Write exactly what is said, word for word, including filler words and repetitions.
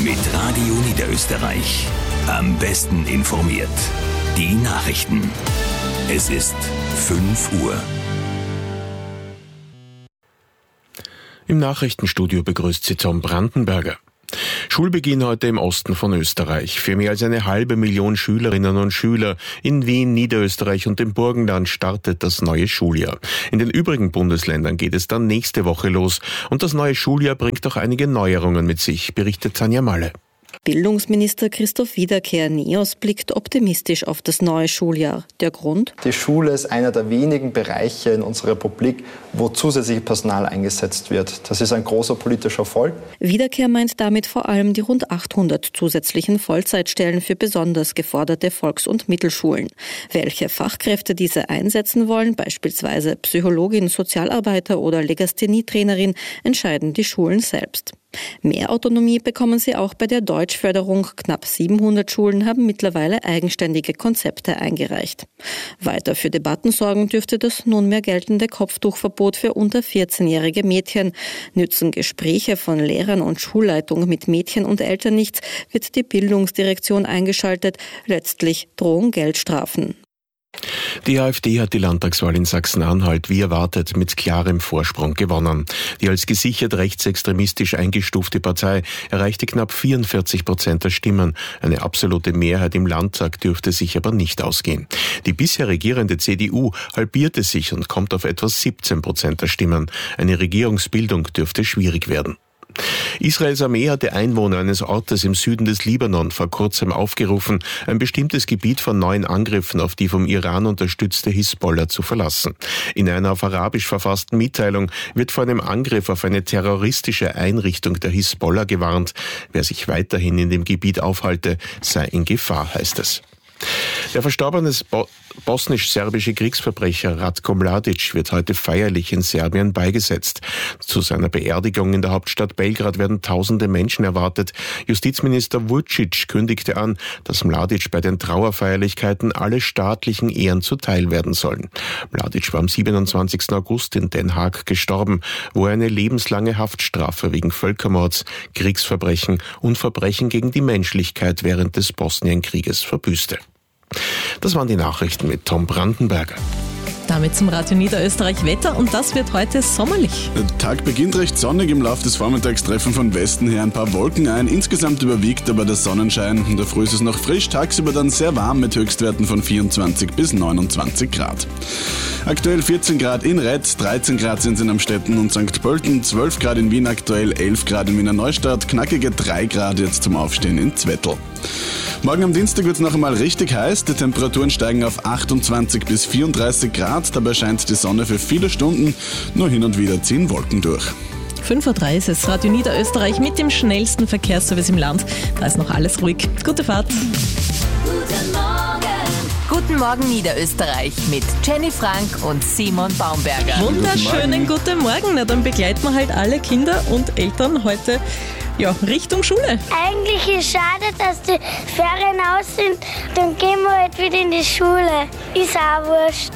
Mit Radio Niederösterreich. Am besten informiert. Die Nachrichten. Es ist fünf Uhr. Im Nachrichtenstudio begrüßt Sie Tom Brandenberger. Schulbeginn heute im Osten von Österreich. Für mehr als eine halbe Million Schülerinnen und Schüler in Wien, Niederösterreich und dem Burgenland startet das neue Schuljahr. In den übrigen Bundesländern geht es dann nächste Woche los. Und das neue Schuljahr bringt auch einige Neuerungen mit sich, berichtet Tanja Malle. Bildungsminister Christoph Wiederkehr-Neos blickt optimistisch auf das neue Schuljahr. Der Grund? Die Schule ist einer der wenigen Bereiche in unserer Republik, wo zusätzliches Personal eingesetzt wird. Das ist ein großer politischer Erfolg. Wiederkehr meint damit vor allem die rund achthundert zusätzlichen Vollzeitstellen für besonders geforderte Volks- und Mittelschulen. Welche Fachkräfte diese einsetzen wollen, beispielsweise Psychologin, Sozialarbeiter oder Legasthenie-Trainerin, entscheiden die Schulen selbst. Mehr Autonomie bekommen sie auch bei der Deutschförderung. Knapp siebenhundert Schulen haben mittlerweile eigenständige Konzepte eingereicht. Weiter für Debatten sorgen dürfte das nunmehr geltende Kopftuchverbot für unter vierzehnjährige Mädchen. Nützen Gespräche von Lehrern und Schulleitung mit Mädchen und Eltern nichts, wird die Bildungsdirektion eingeschaltet. Letztlich drohen Geldstrafen. Die AfD hat die Landtagswahl in Sachsen-Anhalt wie erwartet mit klarem Vorsprung gewonnen. Die als gesichert rechtsextremistisch eingestufte Partei erreichte knapp vierundvierzig Prozent der Stimmen. Eine absolute Mehrheit im Landtag dürfte sich aber nicht ausgehen. Die bisher regierende C D U halbierte sich und kommt auf etwa siebzehn Prozent der Stimmen. Eine Regierungsbildung dürfte schwierig werden. Israels Armee hatte Einwohner eines Ortes im Süden des Libanon vor kurzem aufgerufen, ein bestimmtes Gebiet von neuen Angriffen auf die vom Iran unterstützte Hisbollah zu verlassen. In einer auf Arabisch verfassten Mitteilung wird vor einem Angriff auf eine terroristische Einrichtung der Hisbollah gewarnt. Wer sich weiterhin in dem Gebiet aufhalte, sei in Gefahr, heißt es. Der verstorbene Bo- bosnisch-serbische Kriegsverbrecher Ratko Mladic wird heute feierlich in Serbien beigesetzt. Zu seiner Beerdigung in der Hauptstadt Belgrad werden tausende Menschen erwartet. Justizminister Vučić kündigte an, dass Mladic bei den Trauerfeierlichkeiten alle staatlichen Ehren zuteil werden sollen. Mladic war am siebenundzwanzigsten August in Den Haag gestorben, wo er eine lebenslange Haftstrafe wegen Völkermords, Kriegsverbrechen und Verbrechen gegen die Menschlichkeit während des Bosnienkrieges verbüßte. Das waren die Nachrichten mit Tom Brandenberger. Damit zum Radio Niederösterreich Wetter und das wird heute sommerlich. Der Tag beginnt recht sonnig, im Laufe des Vormittags treffen von Westen her ein paar Wolken ein. Insgesamt überwiegt aber der Sonnenschein. In der Früh ist es noch frisch, tagsüber dann sehr warm mit Höchstwerten von vierundzwanzig bis neunundzwanzig Grad. Aktuell vierzehn Grad in Retz, dreizehn Grad sind es in Amstetten und Sankt Pölten, zwölf Grad in Wien aktuell, elf Grad in Wiener Neustadt, knackige drei Grad jetzt zum Aufstehen in Zwettl. Morgen am Dienstag wird es noch einmal richtig heiß. Die Temperaturen steigen auf achtundzwanzig bis vierunddreißig Grad. Dabei scheint die Sonne für viele Stunden. Nur hin und wieder ziehen Wolken durch. fünf Uhr dreißig ist Radio Niederösterreich mit dem schnellsten Verkehrsservice im Land. Da ist noch alles ruhig. Gute Fahrt. Guten Morgen. Guten Morgen Niederösterreich mit Jenny Frank und Simon Baumberger. Wunderschönen guten Morgen. Na, dann begleiten wir halt alle Kinder und Eltern heute ja, Richtung Schule. Eigentlich ist es schade, dass die Ferien aus sind. Dann gehen wir halt wieder in die Schule. Ist auch wurscht.